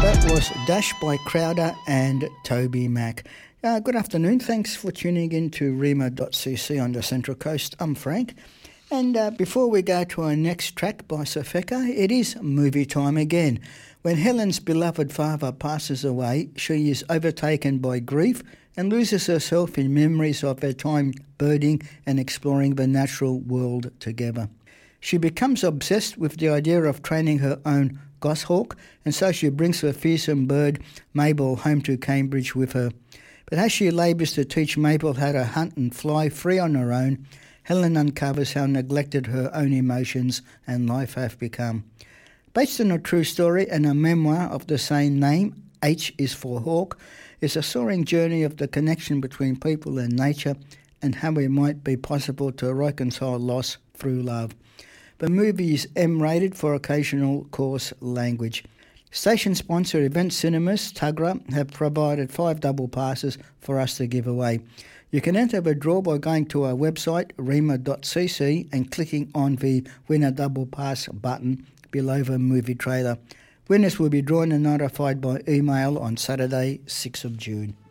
That was Dash by Crowder and Toby Mac. Good afternoon. Thanks for tuning in to Rima.cc on the Central Coast. I'm Frank. And before we go to our next track by Sofeka, it is movie time again. When Helen's beloved father passes away, she is overtaken by grief and loses herself in memories of her time birding and exploring the natural world together. She becomes obsessed with the idea of training her own goshawk, and so she brings the fearsome bird Mabel home to Cambridge with her. But as she labours to teach Mabel how to hunt and fly free on her own, Helen uncovers how neglected her own emotions and life have become. Based on a true story and a memoir of the same name, H is for Hawk, is a soaring journey of the connection between people and nature and how it might be possible to reconcile loss through love. The movie is M-rated for occasional coarse language. Station sponsor Event Cinemas, Tugra, have provided 5 double passes for us to give away. You can enter the draw by going to our website, rima.cc, and clicking on the Winner Double Pass button below the movie trailer. Winners will be drawn and notified by email on Saturday, 6th of June.